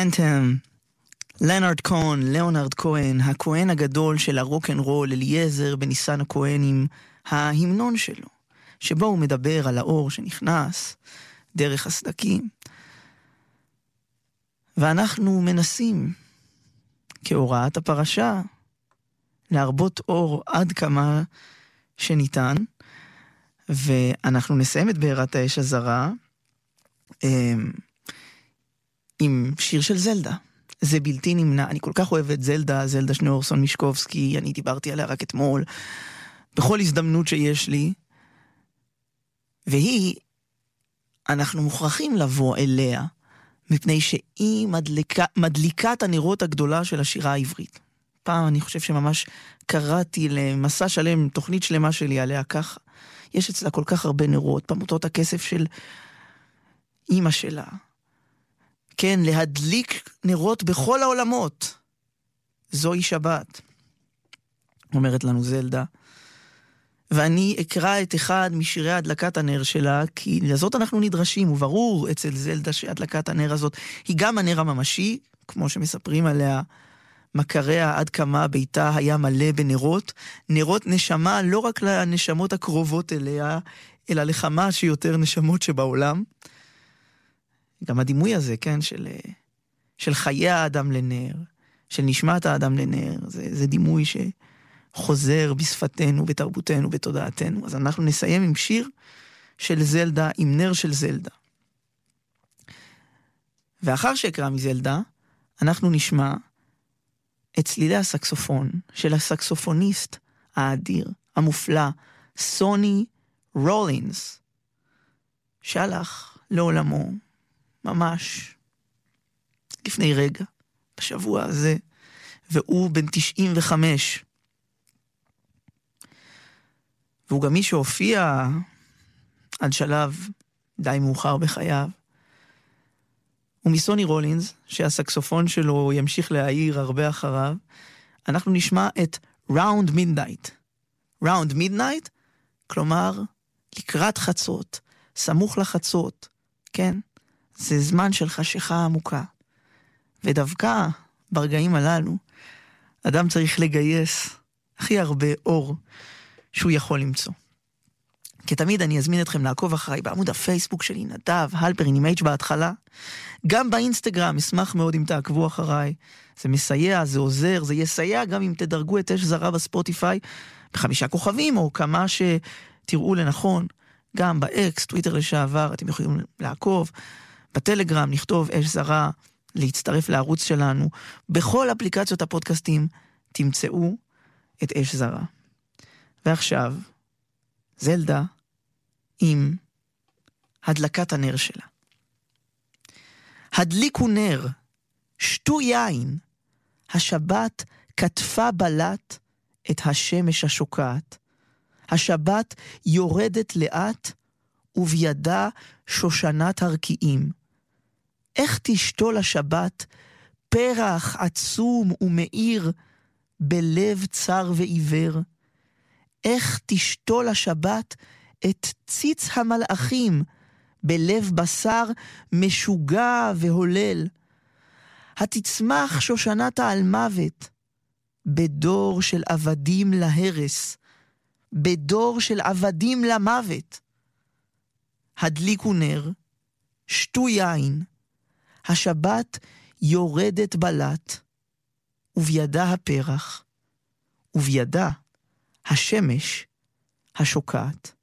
Anthem, ליאונרד כהן, הכהן הגדול של הרוק-אנד-רול, אליעזר בניסן הכהן עם ההמנון שלו, שבו הוא מדבר על האור שנכנס דרך הסדקים. ואנחנו מנסים, כהוראת הפרשה, להרבות אור עד כמה שניתן, ואנחנו נסיים את בעירת האש הזרה עם שיר של זלדה. זה בלתי נמנע, אני כל כך אוהב את זלדה שניאורסון מישקובסקי, אני דיברתי עליה רק אתמול, בכל הזדמנות שיש לי, והיא, אנחנו מוכרחים לבוא אליה, מפני שהיא מדליקת הנרות הגדולה של השירה העברית. פעם אני חושב שממש קראתי למסע שלם, תוכנית שלמה שלי עליה ככה, יש אצלה כל כך הרבה נרות, פמוטות הכסף של אמא שלה, כן, להדליק נרות בכל העולמות. זוהי שבת, אומרת לנו זלדה. ואני אקרא את אחד משירי הדלקת הנר שלה, כי לזאת אנחנו נדרשים, וברור אצל זלדה שהדלקת הנר הזאת היא גם הנר הממשי, כמו שמספרים עליה, מכריה עד כמה ביתה היה מלא בנרות, נרות נשמה לא רק לנשמות הקרובות אליה, אלא לכמה שיותר נשמות שבעולם. גם הדימוי הזה, כן, של חיי האדם לנר, של נשמת האדם לנר, זה דימוי שחוזר בשפתנו, בתרבותנו, בתודעתנו. אז אנחנו נסיים עם שיר של זלדה, עם נר של זלדה. ואחר שאקרא מזלדה, אנחנו נשמע את צלילי הסקסופון של הסקסופוניסט האדיר, המופלא, סוני רולינס, שהלך לעולמו ממש לפני רגע, בשבוע הזה, והוא בן 95. והוא גם מי שהופיע עד שלב די מאוחר בחייו. ומסוני רולינס, שהסקסופון שלו ימשיך להעיר הרבה אחריו, אנחנו נשמע את Round Midnight. Round Midnight, כלומר, לקראת חצות, סמוך לחצות, כן? זה זמן של חשיכה עמוקה. ודווקא ברגעים הללו, אדם צריך לגייס הכי הרבה אור שהוא יכול למצוא. כתמיד אני אזמין אתכם לעקוב אחריי בעמוד הפייסבוק שלי, נדב, הלפרין עם H בהתחלה. גם באינסטגרם, אשמח מאוד אם תעקבו אחריי. זה מסייע, זה עוזר, זה יסייע גם אם תדרגו את אש זרה בספוטיפיי, ב5 כוכבים או כמה שתראו לנכון. גם באקס, טוויטר לשעבר, אתם יכולים לעקוב. בטלגרם נכתוב אש זרה, להצטרף לערוץ שלנו. בכל אפליקציות הפודקאסטים תמצאו את אש זרה. ועכשיו, זלדה עם הדלקת הנר שלה. הדליקו נר, שתו יין, השבת כתפה בלט את השמש השוקעת. השבת יורדת לאט, ובידה שושנת הרקיעים. איך תשתול השבת פרח עצום ומאיר בלב צר ועיוור? איך תשתול השבת את ציץ המלאכים בלב בשר משוגע והולל? התצמח שושנת האלמוות בדור של עבדים להרס, בדור של עבדים למוות. הדליקו נר, שתו יין, השבת יורדת בלט, ובידה הפרח, ובידה השמש השוקעת.